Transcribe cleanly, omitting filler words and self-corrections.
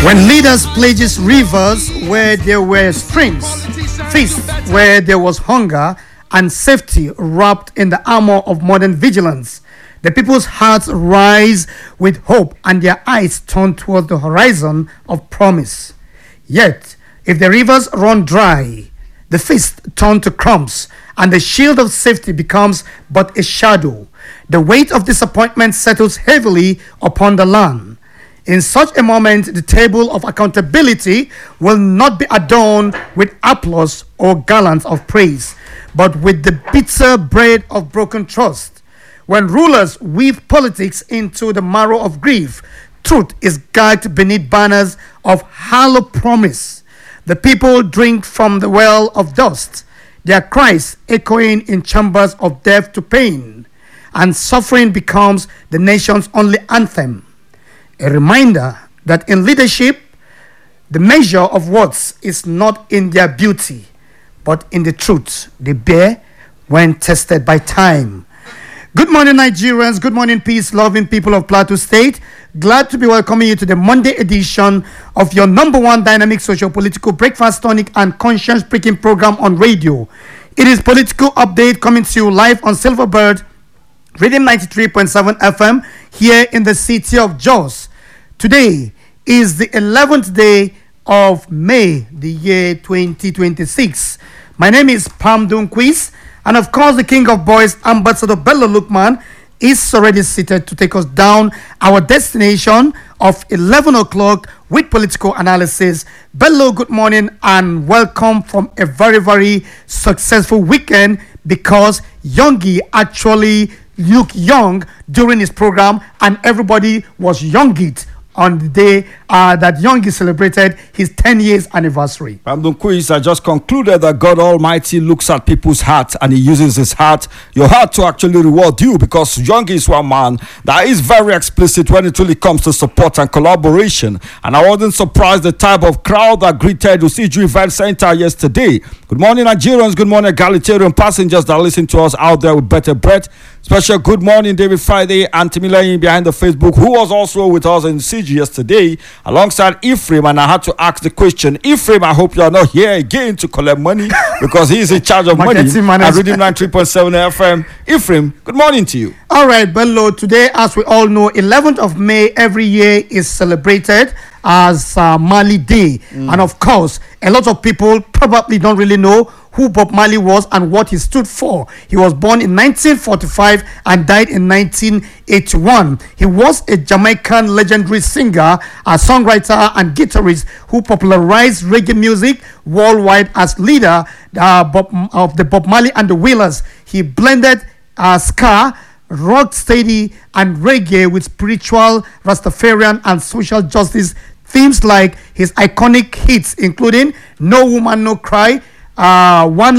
When leaders pledges rivers where there were streams, feasts where there was hunger, and safety wrapped in the armor of modern vigilance, the people's hearts rise with hope and their eyes turn towards the horizon of promise. Yet, if the rivers run dry, the feast turns to crumbs, and the shield of safety becomes but a shadow. The weight of disappointment settles heavily upon the land. In such a moment, the table of accountability will not be adorned with applause or garlands of praise, but with the bitter bread of broken trust. When rulers weave politics into the marrow of grief, truth is gagged beneath banners of hollow promise. The people drink from the well of dust, their cries echoing in chambers of death to pain, and suffering becomes the nation's only anthem. A reminder that in leadership, the measure of words is not in their beauty, but in the truth they bear when tested by time. Good morning, Nigerians. Good morning, peace-loving people of Plateau State. Glad to be welcoming you to the Monday edition of your number one dynamic socio-political breakfast tonic and conscience-pricking program on radio. It is Political Update coming to you live on Silverbird, Rhythm 93.7 FM here in the city of Jos. Today is the 11th day of May, the year 2026. My name is Pam Dunquist, and of course the King of Boys, Ambassador Bello Lukman, is already seated to take us down our destination of 11 o'clock with political analysis. Bello, good morning and welcome from a very, very successful weekend, because Youngie actually looked young during his program and everybody was youngit on the day that Youngie celebrated his 10 years anniversary. Ramdon Quiz, I just concluded that God Almighty looks at people's heart and he uses his heart, your heart, to actually reward you, because Youngie is one man that is very explicit when it really comes to support and collaboration. And I wasn't surprised the type of crowd that greeted Usiju Event Center yesterday. Good morning, Nigerians. Good morning, egalitarian passengers that listen to us out there with better breath. Special good morning, David Friday and Timilayin behind the Facebook, who was also with us in CG yesterday, alongside Ephraim. And I had to ask the question, Ephraim, I hope you are not here again to collect money, because he is in charge of money at Rhythm 93.7 FM. Ephraim, good morning to you. All right, Bello, today, as we all know, 11th of May every year is celebrated as Marley Day. And of course, a lot of people probably don't really know who Bob Marley was and what he stood for. He was born in 1945 and died in 1981. He was a Jamaican legendary singer, a songwriter and guitarist who popularized reggae music worldwide as leader of the Bob Marley and the Wailers. He blended ska, rock steady and reggae with spiritual, Rastafarian and social justice themes, like his iconic hits including No Woman No Cry, One